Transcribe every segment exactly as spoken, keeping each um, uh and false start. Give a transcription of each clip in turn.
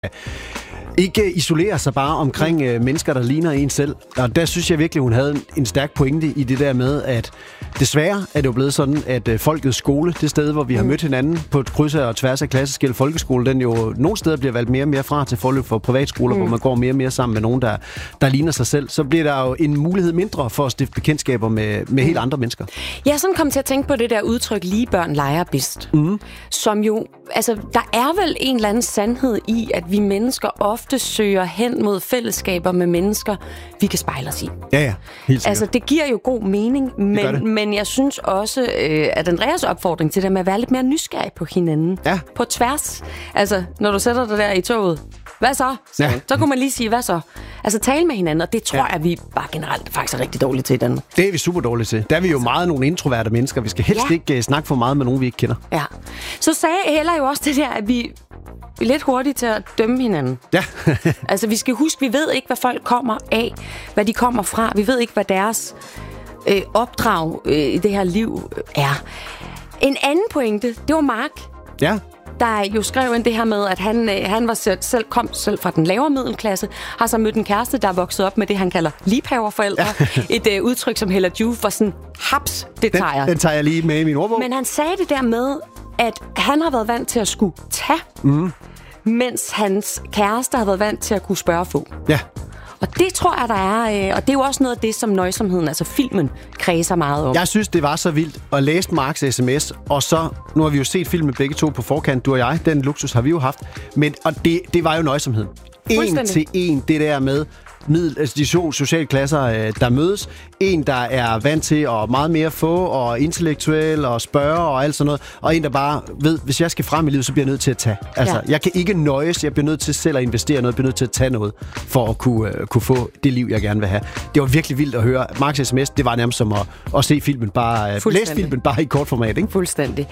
ikke isolere sig bare omkring øh, mennesker, der ligner en selv. Og der synes jeg virkelig, hun havde en, en stærk pointe i det der med, at desværre er det jo blevet sådan, at øh, folkets skole, det sted, hvor vi har mødt hinanden på et kryds og tværs af klasseskel, folkeskole, den jo nogle steder bliver valgt mere og mere fra til forløb for privatskoler, mm. hvor man går mere og mere sammen med nogen, der, der ligner sig selv. Så bliver der jo en mulighed mindre for at stifte bekendtskaber med, med helt andre mennesker. Jeg er sådan kommet til at tænke på det der udtryk, lige børn leger bedst. Mm. Som jo, altså, der er vel en eller anden sandhed i, at vi mennesker ofte søger hen mod fællesskaber med mennesker, vi kan spejle os i. Ja, ja. Helt sikkert. Altså, det giver jo god mening, men, men jeg synes også, øh, at Andreas opfordring til det med at være lidt mere nysgerrig på hinanden. Ja. På tværs. Altså, når du sætter dig der i toget, hvad så? Så, ja. så kunne man lige sige, hvad så? Altså, tale med hinanden, og det tror ja. jeg, vi bare generelt faktisk er rigtig dårlige til i Danmark. Det er vi super dårlige til. Der er vi jo meget nogle introverte mennesker. Vi skal helst ja. ikke uh, snakke for meget med nogen, vi ikke kender. Ja. Så sagde Hella jo også det der, at vi er lidt hurtige til at dømme hinanden. Ja. Altså, vi skal huske, vi ved ikke, hvad folk kommer af, hvad de kommer fra. Vi ved ikke, hvad deres øh, opdrag øh, i det her liv er. En anden pointe, det var Mark. Ja. Der jo skrev ind det her med, at han, øh, han var selv, kom selv fra den lavere middelklasse, har så mødt en kæreste, der er vokset op med det, han kalder liebhaverforældre. Ja. Et øh, udtryk, som Hella Joof var sådan, haps, det tager jeg. Den, den tager jeg lige med i min ordbog. Men han sagde det der med, at han har været vant til at skulle tage, mm. mens hans kæreste har været vant til at kunne spørge få. Ja. Og det tror jeg, der er, øh, og det er jo også noget af det, som nøjsomheden, altså filmen, kredser meget om. Jeg synes, det var så vildt at læse Marks sms, og så, nu har vi jo set filmen begge to på forkant, du og jeg, den luksus har vi jo haft, men og det, det var jo nøjsomheden. En til en, det der med middel, altså de to sociale klasser, der mødes. En, der er vant til at meget mere få, og intellektuel, og spørge, og alt sådan noget. Og en, der bare ved, hvis jeg skal frem i livet, så bliver jeg nødt til at tage. Altså, ja. jeg kan ikke nøjes, jeg bliver nødt til selv at investere noget, jeg bliver nødt til at tage noget, for at kunne, uh, kunne få det liv, jeg gerne vil have. Det var virkelig vildt at høre. Marks sms, det var nærmest som at, at se filmen bare, uh, læse filmen bare i kort format, ikke? Fuldstændig.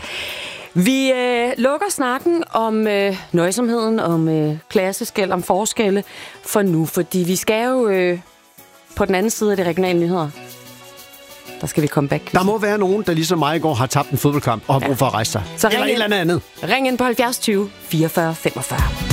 Vi øh, lukker snakken om øh, nøjsomheden, om øh, klasseskel, om forskelle for nu, fordi vi skal jo øh, på den anden side af de regionale nyheder. Der skal vi komme back. Der må være nogen, der ligesom mig i går har tabt en fodboldkamp og har brug for at rejse sig. Så eller et eller andet andet. Ring ind på halvfjerds tyve fireogfyrre femogfyrre.